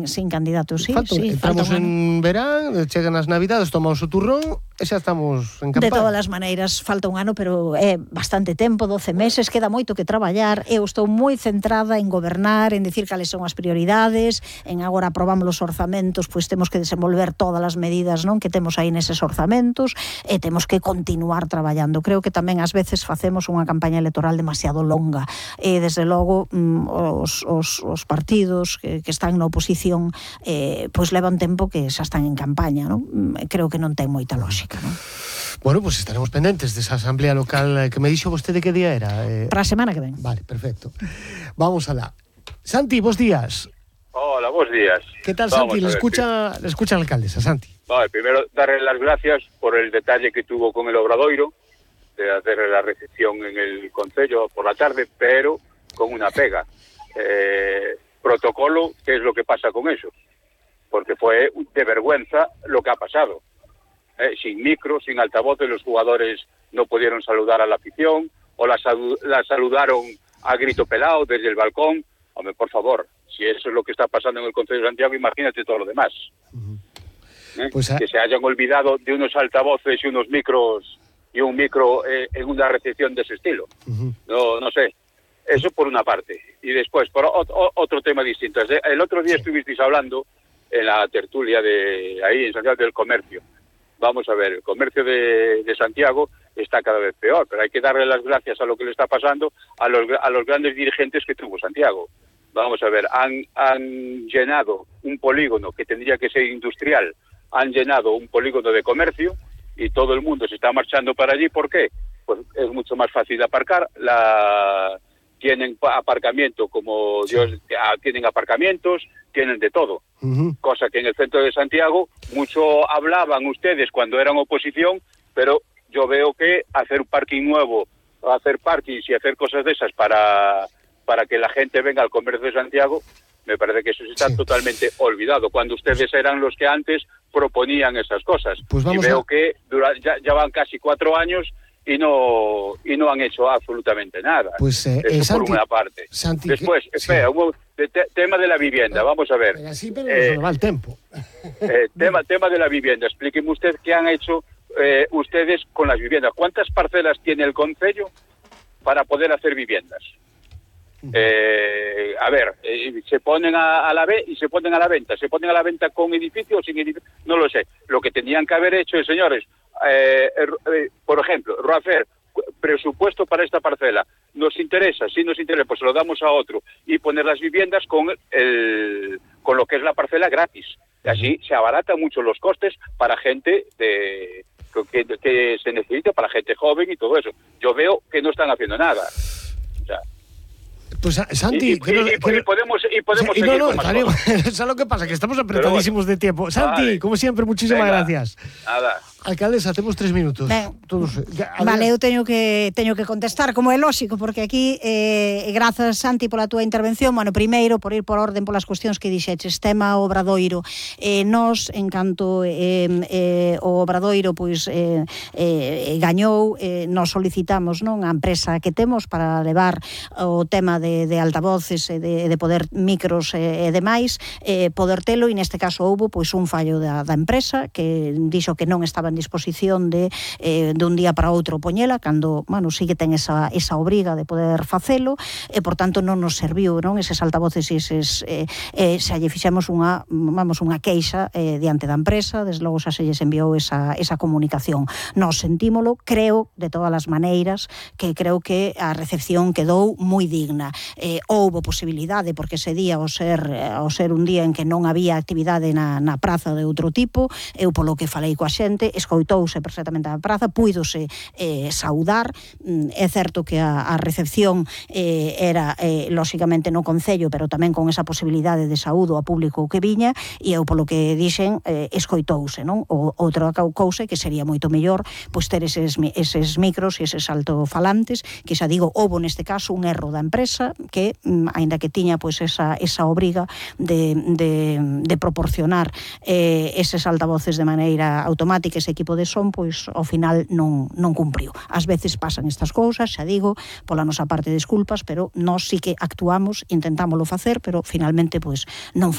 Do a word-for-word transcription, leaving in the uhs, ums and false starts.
sin, sin candidatos, sí, Falta, sí. Entramos falta en verán, chegan as navidades, tomamos o turrón e xa estamos en campaña. De todas as maneiras, falta un ano, pero é bastante tempo, doce meses, queda moito que traballar. Eu estou moi centrada en gobernar, en decir cales son as prioridades, en agora aprobamos os orzamentos, pois temos que desenvolver todas as medidas, non, que temos aí neses orzamentos, e temos que continuar traballando. Creo que tamén ás veces facemos unha campaña electoral demasiado longa, e desde logo os, os, os partidos que, que están na oposición eh, pois levan tempo que xa están en campaña, non? Creo que non ten moita lógica, non? Bueno, pues estaremos pendentes desa asamblea local que me dixo vostede que día era. Eh... Para a semana que ven. Vale, perfecto. Vamos alá. Santi, bos días. Hola, bos días. ¿Qué tal, Vamos Santi? Le ver, escucha, le escucha la alcaldesa, Santi. Vale, primero darle las gracias por el detalle que tuvo con el Obradoiro, de hacer la recepción en el concello por la tarde, pero con una pega. Eh, protocolo, ¿qué es lo que pasa con eso? Porque fue de vergüenza lo que ha pasado. Eh, sin micro, sin altavoces, los jugadores no pudieron saludar a la afición, o la, salu la saludaron a grito pelado desde el balcón. Hombre, por favor, si eso es lo que está pasando en el Concello de Santiago, imagínate todo lo demás. Uh-huh. ¿Eh? Pues a... Que se hayan olvidado de unos altavoces y unos micros, y un micro eh, en una recepción de ese estilo. Uh-huh. No, no sé. Eso por una parte. Y después, por o otro tema distinto. El otro día sí. estuvisteis hablando en la tertulia de ahí, en Santiago del Comercio. Vamos a ver, el comercio de, de Santiago está cada vez peor, pero hay que darle las gracias a lo que le está pasando a los, a los grandes dirigentes que tuvo Santiago. Vamos a ver, han, han llenado un polígono que tendría que ser industrial, han llenado un polígono de comercio y todo el mundo se está marchando para allí. ¿Por qué? Pues es mucho más fácil de aparcar, la... tienen aparcamiento como sí. Dios, tienen aparcamientos, tienen de todo. Uh-huh. Cosa que en el centro de Santiago mucho hablaban ustedes cuando eran oposición, pero yo veo que hacer un parking nuevo, hacer parkings y hacer cosas de esas para, para que la gente venga al comercio de Santiago, me parece que eso está sí. totalmente olvidado, cuando ustedes eran los que antes proponían esas cosas. Pues vamos y veo a... que dura, ya, ya van casi cuatro años y no y no han hecho absolutamente nada. Pues eh, eso eh, por Santi, una parte. Santi, Después, que, espera, sí. un, de, te, tema de la vivienda, vamos a ver. Así, pero eh, no va el tiempo. eh, tema, tema de la vivienda, explíqueme usted qué han hecho eh, ustedes con las viviendas. ¿Cuántas parcelas tiene el concello para poder hacer viviendas? Eh, a ver, eh, se ponen a, a la ve y se ponen a la venta, se ponen a la venta con edificio o sin edificio, no lo sé. Lo que tenían que haber hecho, señores, eh, eh, por ejemplo, Roafer, presupuesto para esta parcela, nos interesa, si nos interesa, pues se lo damos a otro y poner las viviendas con el con lo que es la parcela gratis. Y así se abaratan mucho los costes para gente de que, que se necesita, para gente joven y todo eso. Yo veo que no están haciendo nada. O sea, pues Santi, y, y, que no, y, que y podemos y podemos sí, seguir no, no, con más Javier, cosas. ¿sabes lo que pasa? Que estamos apretadísimos bueno, de tiempo. Santi, vale. Como siempre, muchísimas Venga, gracias. Nada. Alcaldesa, temos tres minutos. Ben, Todos, ya, vale, eu teño que teño que contestar, como é lóxico, porque aquí eh, grazas, Santi, pola túa intervención. Bueno, primeiro, por ir por orden polas cuestións que dixeches, tema Obradoiro. Eh, nos, en canto eh, eh, o Obradoiro pois eh, eh, gañou, eh, nos solicitamos, non, a empresa que temos para levar o tema de, de altavoces e de, de poder micros e, e demais, eh, poder telo, e neste caso houbo pois un fallo da, da empresa que dixo que non estaba en disposición de, eh, de un día para outro poñela, cando, bueno, sí que ten esa, esa obriga de poder facelo, e, por tanto, non nos serviu, non, eses altavoces e eses, eh, eh, xa lle fixemos unha, vamos, unha queixa eh, diante da empresa, desde logo xa se lles enviou esa, esa comunicación. Nos sentímolo, creo, de todas as maneiras, que creo que a recepción quedou moi digna. Eh, houbo posibilidade, porque ese día, ao ser, ao ser un día en que non había actividade na, na praza de outro tipo, eu polo que falei coa xente, escoitouse perfectamente a praza, puidose eh, saudar. É certo que a, a recepción eh, era, eh, lóxicamente, no concello, pero tamén con esa posibilidade de saúdo a público que viña, e eu, polo que dixen, eh, escoitouse, non? O, outra cousa que sería moito mellor pois ter eses, eses micros e eses altofalantes, que xa digo, houbo neste caso un erro da empresa que, aínda que tiña pois esa, esa obriga de, de, de proporcionar eh, eses altavoces de maneira automática, ese equipo de son, pois ao final non, non cumpriu. Ás veces pasan estas cousas, xa digo, pola nosa parte desculpas, pero nós sí que actuamos, intentámoslo facer, pero finalmente pois non foi